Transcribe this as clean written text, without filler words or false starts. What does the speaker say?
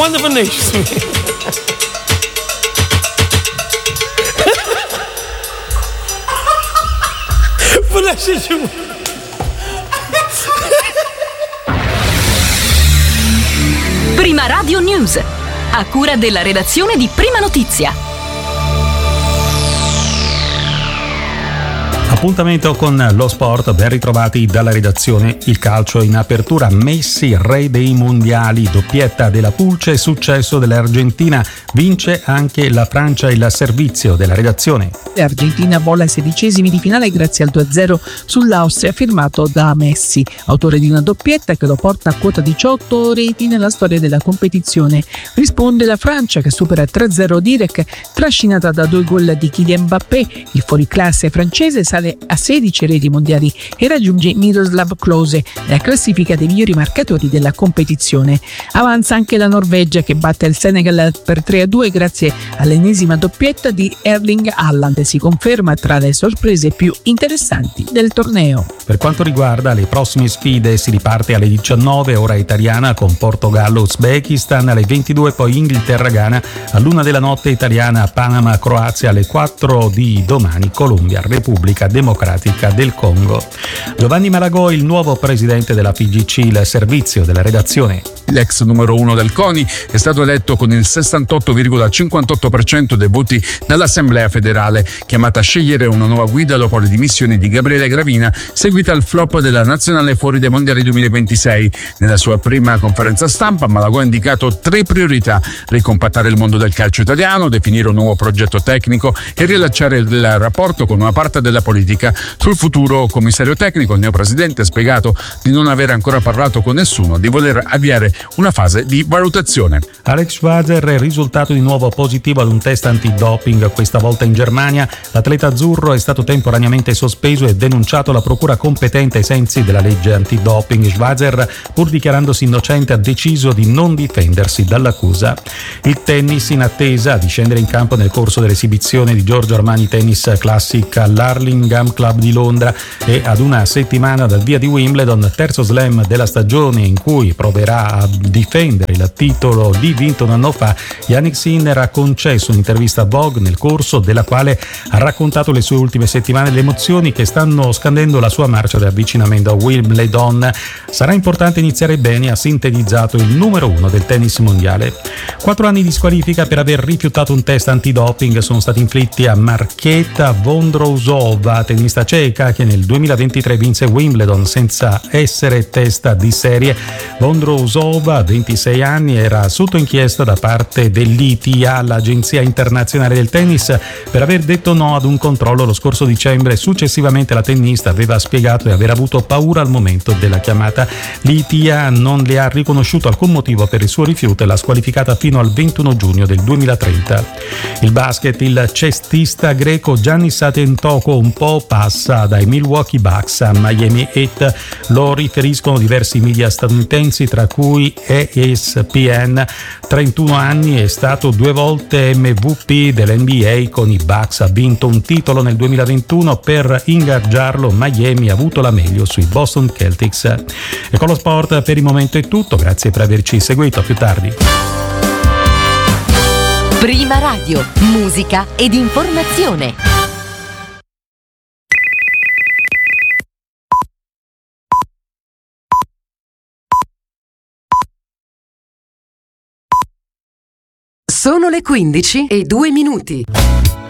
Wonderful Nations. But that shit you. Prima Radio News, a cura della redazione di Prima Notizia. Appuntamento con lo sport, ben ritrovati dalla redazione. Il calcio in apertura, Messi re dei mondiali, doppietta della Pulce, successo dell'Argentina, vince anche la Francia. Il servizio della redazione. L'Argentina vola ai 16esimi di finale grazie al 2-0 sull'Austria firmato da Messi, autore di una doppietta che lo porta a quota 18 reti nella storia della competizione. Risponde la Francia che supera 3-0 Direk, trascinata da 2 gol di Kylian Mbappé. Il fuoriclasse francese sale a 16 reti mondiali e raggiunge Miroslav Klose nella classifica dei migliori marcatori della competizione. Avanza anche la Norvegia che batte il Senegal per 3-2 grazie all'ennesima doppietta di Erling Haaland e si conferma tra le sorprese più interessanti del torneo. Per quanto riguarda le prossime sfide, si riparte alle 19 ora italiana con Portogallo-Uzbekistan, alle 22 poi Inghilterra-Ghana, all'1 della notte italiana Panama-Croazia, alle 4 di domani Colombia-Repubblica Democratica del Congo. Giovanni Malagò, il nuovo presidente della FIGC, il servizio della redazione. L'ex numero 1 del CONI è stato eletto con il 68,58% dei voti dall'Assemblea federale, chiamata a scegliere una nuova guida dopo le dimissioni di Gabriele Gravina, seguita al flop della nazionale fuori dai mondiali 2026. Nella sua prima conferenza stampa, Malagò ha indicato 3 priorità: ricompattare il mondo del calcio italiano, definire un nuovo progetto tecnico e rilanciare il rapporto con una parte della politica. Sul futuro commissario tecnico, il neopresidente ha spiegato di non aver ancora parlato con nessuno, di voler avviare una fase di valutazione. Alex Schwarzer è risultato di nuovo positivo ad un test antidoping, questa volta in Germania. L'atleta azzurro è stato temporaneamente sospeso e denunciato alla procura competente ai sensi della legge antidoping. Schwarzer, pur dichiarandosi innocente, ha deciso di non difendersi dall'accusa. Il tennis in attesa di scendere in campo nel corso dell'esibizione di Giorgio Armani Tennis Classic all'Hurlingham Club di Londra e ad una settimana dal via di Wimbledon, terzo slam della stagione in cui proverà a difendere il titolo di vinto un anno fa. Jannik Sinner ha concesso un'intervista a Vogue nel corso della quale ha raccontato le sue ultime settimane e le emozioni che stanno scandendo la sua marcia di avvicinamento a Wimbledon. Sarà importante iniziare bene, ha sintetizzato il numero 1 del tennis mondiale. 4 anni di squalifica per aver rifiutato un test antidoping sono stati inflitti a Markéta Vondrousova, tennista ceca che nel 2023 vinse Wimbledon senza essere testa di serie. Vondrousova, 26 anni, era sotto inchiesta da parte dell'ITA, l'Agenzia Internazionale del Tennis, per aver detto no ad un controllo lo scorso dicembre. Successivamente la tennista aveva spiegato di aver avuto paura al momento della chiamata. L'ITA non le ha riconosciuto alcun motivo per il suo rifiuto e l'ha squalificata fino al 21 giugno del 2030. Il basket, il cestista greco Giannis Antetokounmpo passa dai Milwaukee Bucks a Miami Heat, lo riferiscono diversi media statunitensi tra cui ESPN. 31 anni, è stato 2 volte MVP dell'NBA con i Bucks, ha vinto un titolo nel 2021. Per ingaggiarlo Miami ha avuto la meglio sui Boston Celtics. E con lo sport per il momento è tutto, grazie per averci seguito, a più tardi. Prima Radio, musica ed informazione. Sono le 15:02.